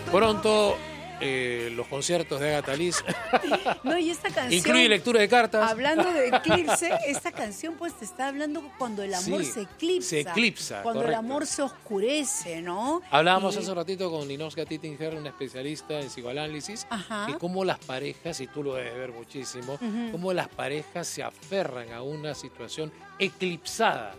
Pronto los conciertos de Agatha Liz. No, y esta canción... Incluye lectura de cartas. Hablando de eclipse, esta canción pues te está hablando cuando el amor se eclipsa. Se eclipsa, cuando correcto. el amor se oscurece, ¿no? Hablábamos hace un ratito con Ninoska Tittinger, una especialista en psicoanálisis, Ajá. y cómo las parejas, y tú lo debes ver muchísimo, cómo las parejas se aferran a una situación eclipsada.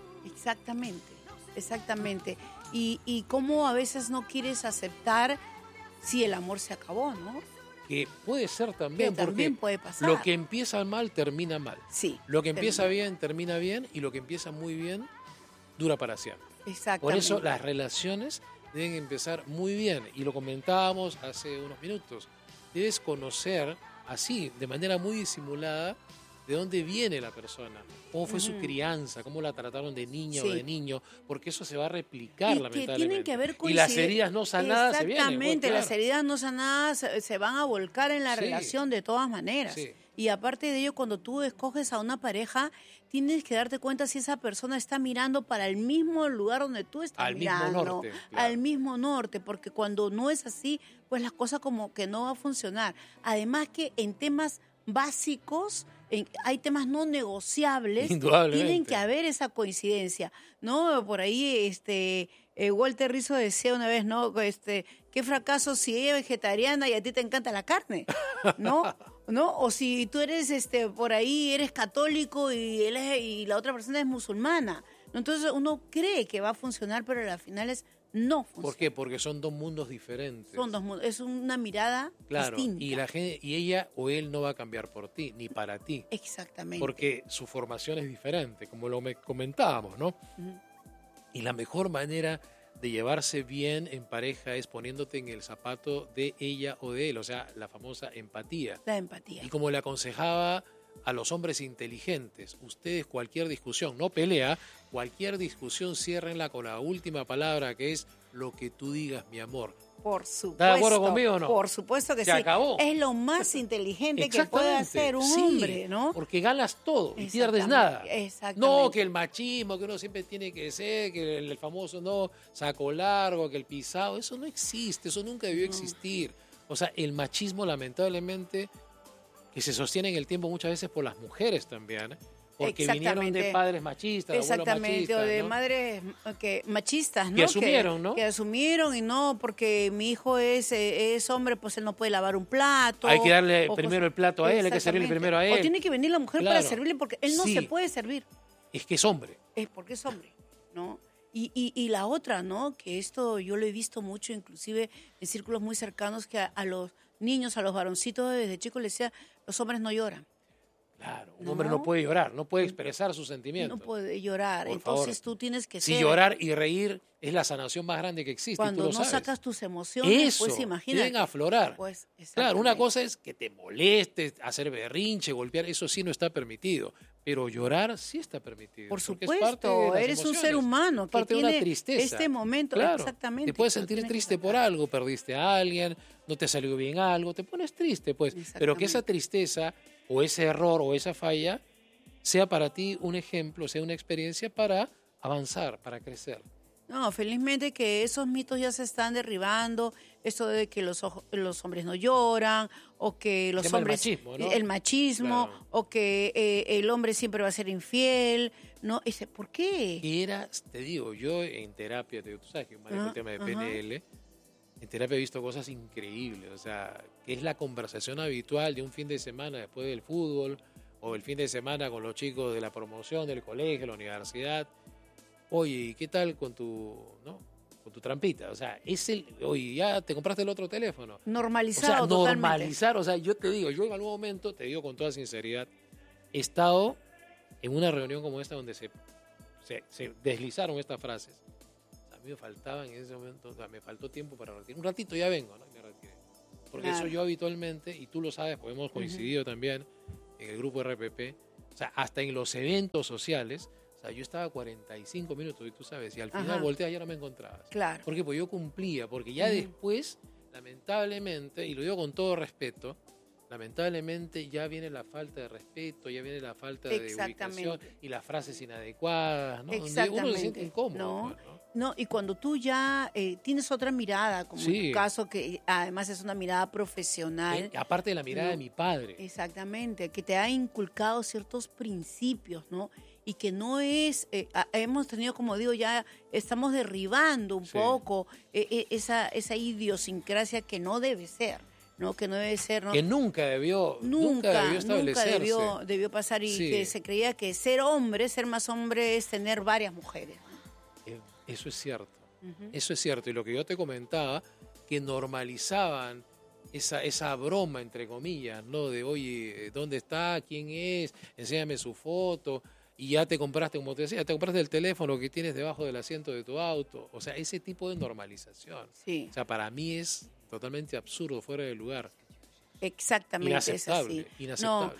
Exactamente. Y cómo a veces no quieres aceptar si el amor se acabó, ¿no? Que puede ser también, Que también porque puede pasar. lo que empieza mal termina mal. Sí. Lo que empieza bien termina bien, y lo que empieza muy bien dura para siempre. Exactamente. Por eso las relaciones deben empezar muy bien, y lo comentábamos hace unos minutos. Debes conocer así, de manera muy disimulada, de dónde viene la persona, cómo fue su crianza, cómo la trataron de niña o de niño, porque eso se va a replicar, y lamentablemente. que tienen que haber y las heridas no sanadas se vienen. Exactamente, Pues, las heridas no sanadas se van a volcar en la relación de todas maneras. Sí. Y aparte de ello, cuando tú escoges a una pareja, tienes que darte cuenta si esa persona está mirando para el mismo lugar donde tú estás mirando. Al mismo norte. Claro. Al mismo norte, porque cuando no es así, pues las cosas como que no va a funcionar. Además que en temas básicos, hay temas no negociables, tienen que haber esa coincidencia, ¿no? Por ahí Walter Rizzo decía una vez, ¿no? Qué fracaso si ella es vegetariana y a ti te encanta la carne, ¿no? ¿No? O si tú eres por ahí eres católico y la otra persona es musulmana. Entonces uno cree que va a funcionar, pero al final no funciona. ¿Por qué? Porque son dos mundos diferentes. Son dos mundos, es una mirada distinta. Y la gente, y ella o él no va a cambiar por ti, ni para ti. Exactamente. Porque su formación es diferente, como lo comentábamos, ¿no? Y la mejor manera de llevarse bien en pareja es poniéndote en el zapato de ella o de él, o sea, la famosa empatía. La empatía. Y como le aconsejaba a los hombres inteligentes, ustedes cualquier discusión, no pelea, cualquier discusión ciérrenla con la última palabra, que es lo que tú digas, mi amor. Por supuesto. ¿Estás de acuerdo conmigo o no? Por supuesto que Se sí. acabó. Es lo más inteligente que puede hacer un hombre, ¿no? Porque ganas todo y pierdes nada. Exactamente. No que el machismo, que uno siempre tiene que ser, que el famoso no saco largo, que el pisado, eso no existe, eso nunca debió existir. O sea, el machismo lamentablemente que se sostiene en el tiempo muchas veces por las mujeres también, porque vinieron de padres machistas, exactamente, abuelos machistas, o de ¿no? madres machistas, ¿no? Que asumieron, ¿no? Que asumieron y no, porque mi hijo es hombre, pues él no puede lavar un plato. Hay que darle primero el plato a él, hay que servirle primero a él. O tiene que venir la mujer para servirle porque él no se puede servir. Es que es hombre. Es porque es hombre, ¿no? Y la otra, ¿no? Que esto yo lo he visto mucho, inclusive en círculos muy cercanos, que a los niños, a los varoncitos desde chicos les decía, los hombres no lloran. Claro, un hombre no puede llorar, no puede expresar sus sentimientos. No puede llorar, por entonces favor. Tú tienes que si ser... llorar y reír es la sanación más grande que existe. Cuando y tú lo no sabes. sacas tus emociones, eso, pues imagínate. deben aflorar. Pues, claro, una cosa es que te moleste, hacer berrinche, golpear, eso sí no está permitido. Pero llorar sí está permitido. Por supuesto, eres un ser humano que parte tiene de una tristeza. este momento. Claro, exactamente. te puedes sentir triste por algo, perdiste a alguien, no te salió bien algo, te pones triste, pues. Pero que esa tristeza o ese error o esa falla sea para ti un ejemplo, sea una experiencia para avanzar, para crecer. No, felizmente que esos mitos ya se están derribando, esto de que los hombres no lloran, o que los hombres... El machismo, claro. O que el hombre siempre va a ser infiel, ¿no? ¿Por qué? Te digo, yo en terapia, tú sabes que yo manejo el tema de PNL, en terapia he visto cosas increíbles, o sea, que es la conversación habitual de un fin de semana después del fútbol, o el fin de semana con los chicos de la promoción, del colegio, la universidad. Oye, ¿qué tal con tu trampita? O sea, oye, ya te compraste el otro teléfono. Normalizar, normalizar, o sea, yo te digo, yo en algún momento, te digo con toda sinceridad, he estado en una reunión como esta donde se deslizaron estas frases. O sea, a mí me faltaba en ese momento, o sea, me faltó tiempo para retirar. Un ratito ya vengo, ¿no? Me retiré. Porque eso yo habitualmente, y tú lo sabes, porque hemos coincidido también en el grupo RPP, o sea, hasta en los eventos sociales. O sea, yo estaba 45 minutos, y tú sabes, y al final volteé y ya no me encontrabas. Claro. ¿Por qué? Porque yo cumplía, porque ya después, lamentablemente, y lo digo con todo respeto, lamentablemente ya viene la falta de respeto, ya viene la falta de ubicación y las frases inadecuadas, ¿no? Donde uno se siente incómodo. ¿No? ¿no? No, y cuando tú ya tienes otra mirada, como en tu caso, que además es una mirada profesional. Aparte de la mirada de mi padre. Exactamente, que te ha inculcado ciertos principios, ¿no? Y que no es, hemos tenido, como digo, ya estamos derribando un poco esa idiosincrasia que no debe ser. ¿No? Que no debe ser, ¿no? Que nunca debió establecerse. Nunca debió pasar y que se creía que ser más hombre es tener varias mujeres. Eso es cierto. Eso es cierto. Y lo que yo te comentaba, que normalizaban esa broma, entre comillas, ¿no? De, oye, ¿dónde está? ¿Quién es? Enséñame su foto. Y ya te compraste, como te decía, te compraste el teléfono que tienes debajo del asiento de tu auto. O sea, ese tipo de normalización. Sí. O sea, para mí es totalmente absurdo, fuera de lugar. Exactamente. Inaceptable. No,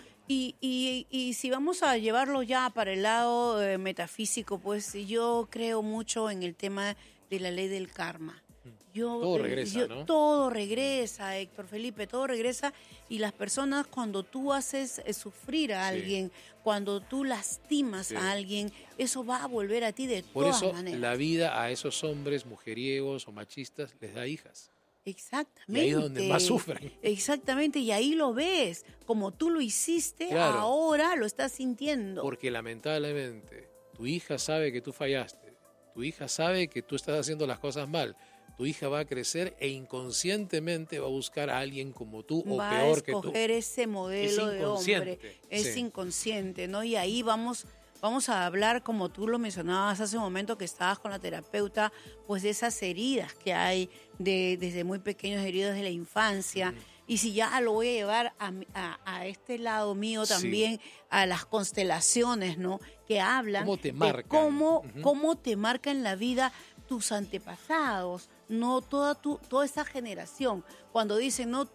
y si vamos a llevarlo ya para el lado metafísico, pues yo creo mucho en el tema de la ley del karma. Todo regresa, ¿no? Todo regresa, Héctor Felipe, todo regresa. Y las personas, cuando tú haces sufrir a alguien, cuando tú lastimas a alguien, eso va a volver a ti de todas maneras. Por eso la vida a esos hombres mujeriegos o machistas les da hijas. Exactamente. Y ahí es donde más sufren. Exactamente, y ahí lo ves. Como tú lo hiciste, ahora lo estás sintiendo. Porque lamentablemente tu hija sabe que tú fallaste. Tu hija sabe que tú estás haciendo las cosas mal. Tu hija va a crecer e inconscientemente va a buscar a alguien como tú o peor que tú. Va a escoger ese modelo de hombre. Es inconsciente, ¿no? Y ahí vamos a hablar, como tú lo mencionabas hace un momento que estabas con la terapeuta, pues de esas heridas que hay desde muy pequeños, heridas de la infancia. Y si ya lo voy a llevar a este lado mío también, a las constelaciones, ¿no? Que hablan de cómo te marca en la vida tus antepasados, no toda esa generación. Cuando dicen, no,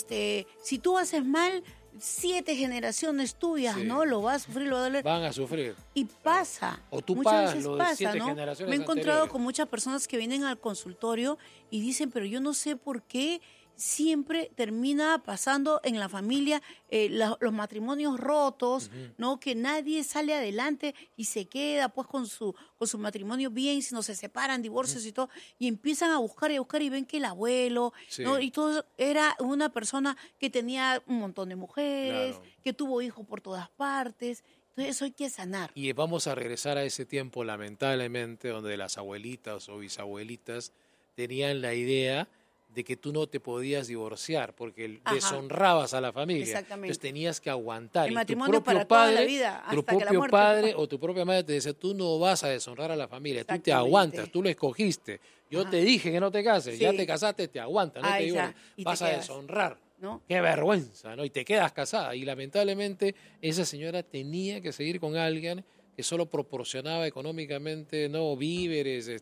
si tú haces mal, 7 generaciones tuyas, ¿no? Lo vas a sufrir, lo vas a doler. Van a sufrir. Y pasa. O tú muchas pagas veces lo de pasa, 7 ¿no? generaciones Me he encontrado anteriores. con muchas personas que vienen al consultorio y dicen, pero yo no sé por qué siempre termina pasando en la familia los matrimonios rotos, ¿no? Que nadie sale adelante y se queda pues con su matrimonio bien, sino se separan, divorcios y todo, y empiezan a buscar y ven que el abuelo, ¿no? Y todo era una persona que tenía un montón de mujeres, que tuvo hijos por todas partes. Entonces eso hay que sanar. Y vamos a regresar a ese tiempo, lamentablemente, donde las abuelitas o bisabuelitas tenían la idea de que tú no te podías divorciar porque deshonrabas a la familia. Exactamente. Entonces tenías que aguantar. El y matrimonio para toda la vida, hasta tu que la propio muerte. padre o tu propia madre te decía, tú no vas a deshonrar a la familia, tú te aguantas, tú lo escogiste. Yo te dije que no te cases, ya te casaste, te aguantas, no te digo, vas a deshonrar. ¿No? Qué vergüenza, ¿no? Y te quedas casada. Y lamentablemente esa señora tenía que seguir con alguien que solo proporcionaba económicamente, ¿no? Víveres,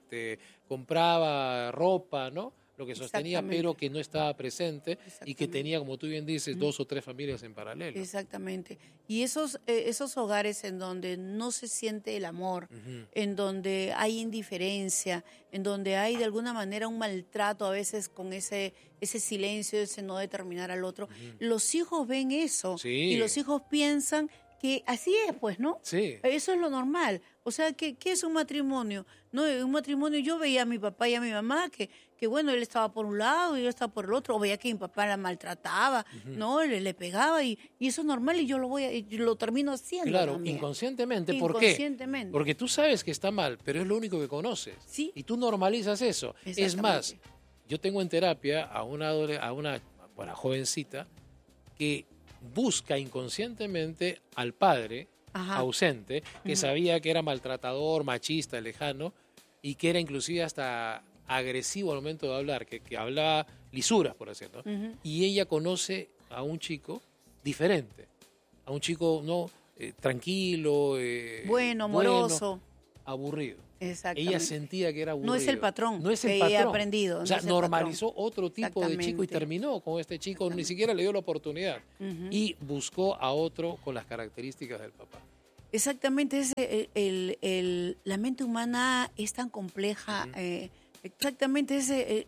compraba ropa, ¿no? Lo que sostenía, pero que no estaba presente y que tenía, como tú bien dices, 2 o 3 familias en paralelo. Exactamente. Y esos hogares en donde no se siente el amor, en donde hay indiferencia, en donde hay de alguna manera un maltrato a veces con ese silencio, ese no determinar al otro, los hijos ven eso y los hijos piensan que así es, pues, ¿no? Sí. Eso es lo normal. O sea, ¿qué es un matrimonio? No, un matrimonio, yo veía a mi papá y a mi mamá que bueno, él estaba por un lado y yo estaba por el otro, o veía que mi papá la maltrataba, ¿no? Le pegaba y eso es normal y yo lo termino haciendo. Claro, también. Inconscientemente. ¿Por qué? Porque tú sabes que está mal, pero es lo único que conoces. ¿Sí? Y tú normalizas eso. Es más, yo tengo en terapia a una jovencita que busca inconscientemente al padre ausente, que sabía que era maltratador, machista, lejano, y que era inclusive hasta agresivo al momento de hablar, que hablaba lisuras, por decirlo. Y ella conoce a un chico diferente, a un chico tranquilo, bueno, amoroso, aburrido. Exactamente. Ella sentía que era aburrido. No es el patrón no es el que patrón. ella ha aprendido. O sea, normalizó otro tipo de chico y terminó con este chico, ni siquiera le dio la oportunidad. Y buscó a otro con las características del papá. Exactamente, la mente humana es tan compleja. Exactamente,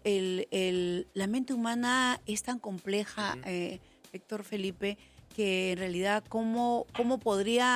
la mente humana es tan compleja, Héctor Felipe, que en realidad cómo podría